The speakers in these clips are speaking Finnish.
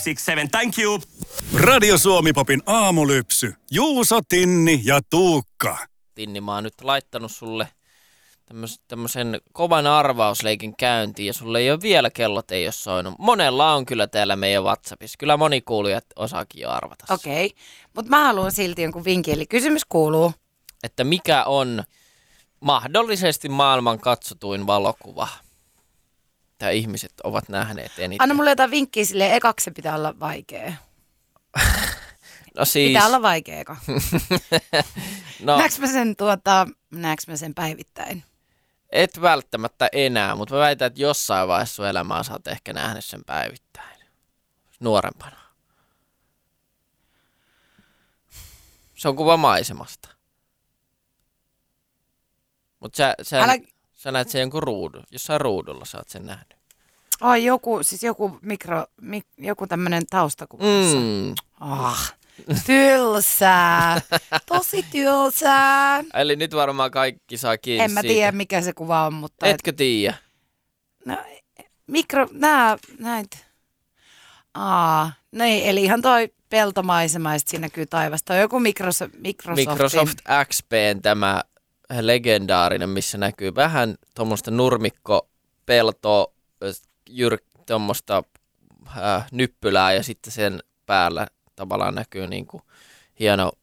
567, thank you. Radio Suomi-popin aamulypsy. Juuso, Tinni ja Tuukka. Tinni, mä oon nyt laittanut sulle tämmöisen kovan arvausleikin käyntiin ja sulle ei ole vielä kellot ei ole soinut. Monella on kyllä täällä meidän WhatsAppissa. Kyllä moni kuulijat osaakin jo arvata. Okei, mutta mä haluan silti jonkun vinkin. Eli kysymys kuuluu. Että mikä on mahdollisesti maailman katsotuin valokuva, mitä ihmiset ovat nähneet eniten? Anna mulle jotain vinkkiä silleen, ekaksi se pitää olla vaikea. No siis... Pitää olla vaikea eka. No, näekö mä sen päivittäin? et välttämättä enää, mutta mä väitän, että jossain vaiheessa sun elämää sä oot ehkä nähnyt sen päivittäin. Nuorempana. Se on kuva maisemasta. Mutta sä näet sen jonkun ruudun. Jossain ruudulla sä oot sen nähnyt. Ai joku tämmönen taustakuva. Tylsää. Tosi tylsää. Eli nyt varmaan kaikki saa kiinni En mä tiedä mikä se kuva on, mutta... Etkö tiedä? No, näitä. No ei, eli ihan toi peltomaisema ja sit siinä näkyy taivasta. Joku Microsoft XP:n tämä legendaarinen, missä näkyy vähän tuommoista nurmikko-peltoa, tuommoista nyppylää ja sitten sen päällä tavallaan näkyy niin kuin hieno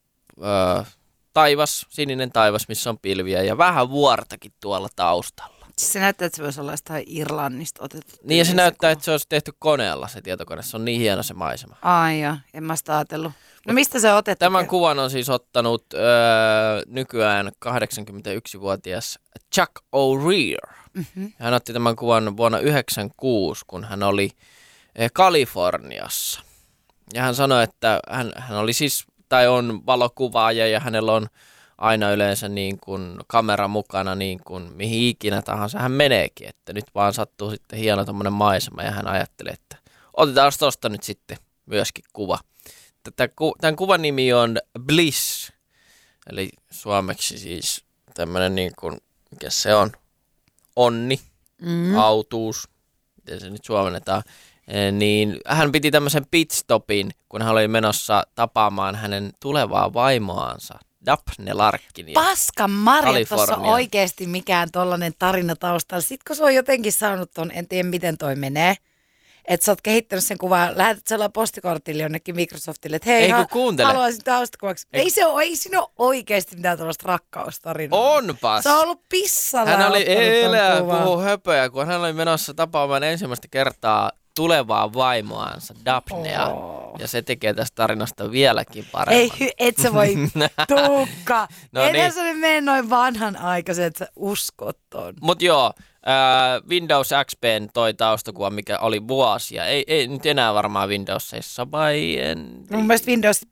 taivas, sininen taivas, missä on pilviä ja vähän vuortakin tuolla taustalla. Siis se näyttää, että se voisi olla jostain Irlannista otettu. Niin ja se näyttää, että se olisi tehty koneella se tietokone. Se on niin hieno se maisema. Ai joo, en mä sitä ajatellut. No mistä se on otettu? Tämän kuvan on siis ottanut nykyään 81-vuotias Chuck O'Rear. Mm-hmm. Hän otti tämän kuvan vuonna 1996, kun hän oli Kaliforniassa. Ja hän sanoi, että hän oli siis, tai on valokuvaaja ja hänellä on aina yleensä niin kuin kamera mukana niin kuin mihin ikinä tahansa hän meneekin. Että nyt vaan sattuu sitten hieno tommonen maisema ja hän ajatteli, että otetaan tosta nyt sitten myöskin kuva. Tämän kuvan nimi on Bliss, eli suomeksi siis tämmöinen niin kuin, mikä se on, onni, autuus, miten se nyt suomennetaan. Niin hän piti tämmöisen pitstopin, kun hän oli menossa tapaamaan hänen tulevaa vaimoansa, Daphne Larkinia. Paskan Marja, tuossa on oikeasti mikään tollainen tarina taustalla. Sitten kun se on jotenkin saanut ton, en tiedä miten toi menee, että sä oot kehittänyt sen kuvan, lähetät sellainen postikortille jonnekin Microsoftille, että hei, haluaisin taustakuvaksi. Ei siinä ole oikeasti mitään tällaista rakkaustarinaa. Onpas! Se on ollut pissalla. Hän oli elää puhuu höpöjä, kun hän oli menossa tapaamaan ensimmäistä kertaa tulevaa vaimoansa, Daphnea. Ja se tekee tästä tarinasta vieläkin paremman. Ei, et sä voi, Tuukka. No Enää niin. se mene noin vanhanaikaisen, että sä uskot ton. Mut joo, Windows XP:n toi taustakuva, mikä oli vuosia. Ei nyt enää varmaan Windowsissa, vai en... Mun mielestä Windows